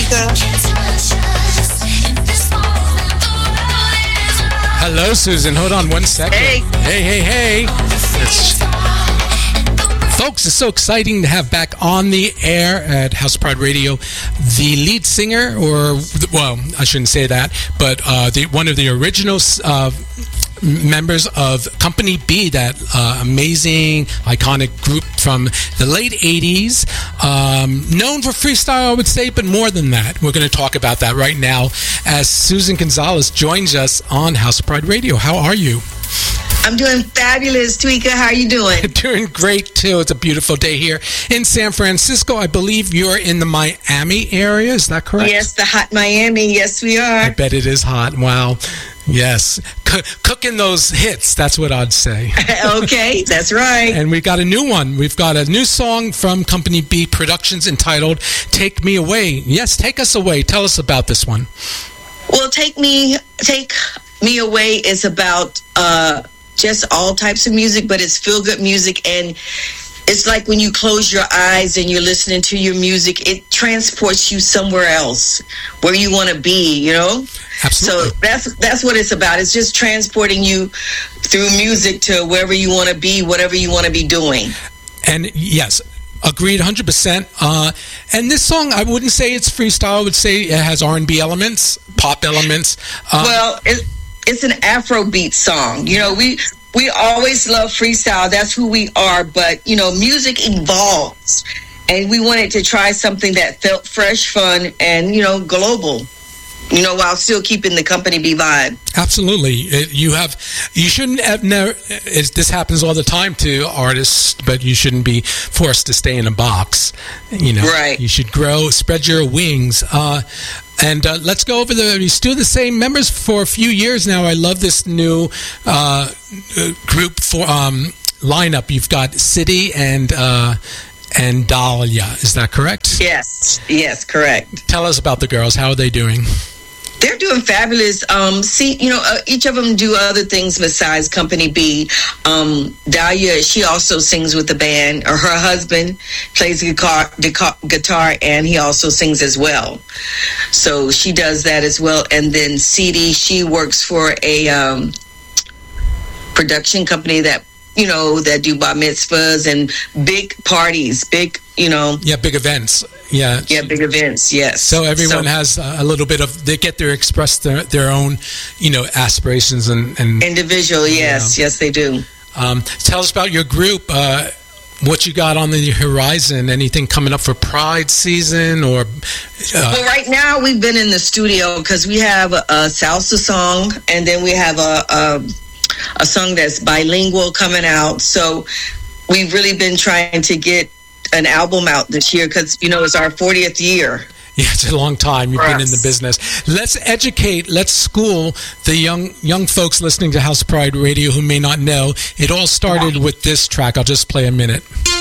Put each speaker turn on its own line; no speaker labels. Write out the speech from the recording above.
Tweeka.
Hello, Susan. Hold on one second. Hey. Folks, it's so exciting to have back on the air at House Pride Radio the lead singer, or, well, I shouldn't say that, but one of the original members of Company B, that amazing, iconic group from the late 80s, known for freestyle, I would say, but more than that. We're going to talk about that right now as Susan Gonzalez joins us on House Pride Radio. How are you?
I'm doing fabulous, Tweeka. How are you doing?
Doing great, too. It's a beautiful day here in San Francisco. I believe you're in the Miami area. Is that correct?
Yes, the hot Miami. Yes, we are.
I bet it is hot. Wow. Yes. Cooking those hits, that's what I'd say.
Okay, that's right.
And we got a new one. We've got a new song from Company B Productions entitled Take Me Away. Yes, take us away. Tell us about this one.
Well, Take Me Away is about just all types of music, but it's feel-good music, and it's like when you close your eyes and you're listening to your music, it transports you somewhere else where you want to be, you know?
Absolutely.
So that's what it's about. It's just transporting you through music to wherever you want to be, whatever you want to be doing.
And yes, agreed 100%. And this song, I wouldn't say it's freestyle. I would say it has R&B elements, pop elements.
Well, it's an Afrobeat song. You know, we always love freestyle. That's who we are. But, you know, music evolves. And we wanted to try something that felt fresh, fun, and, you know, global. You know, while still keeping the Company B vibe.
Absolutely. You shouldn't have this happens all the time to artists, but you shouldn't be forced to stay in a box. You know,
right.
You should grow, spread your wings. And let's go over we still the same members for a few years now. I love this new group for lineup. You've got City and Dahlia. Is that correct?
Yes, correct.
Tell us about the girls. How are they doing?
They're doing fabulous. Each of them do other things besides Company B. Dahlia, she also sings with the band. Or her husband plays guitar, and he also sings as well. So she does that as well. And then CD, she works for a production company that do bar mitzvahs and big parties, big events. Big events. Yes.
So everyone has a little bit of, they get to express their own, aspirations and
individual. Yes, they do.
Tell us about your group. What you got on the horizon? Anything coming up for Pride season or?
Well, right now we've been in the studio because we have a salsa song, and then we have a song that's bilingual coming out. So we've really been trying to get an album out this year because, it's our 40th year.
Yeah, it's a long time you've been in the business. Let's educate, let's school the young folks listening to House Pride Radio who may not know. It all started with this track. I'll just play a minute.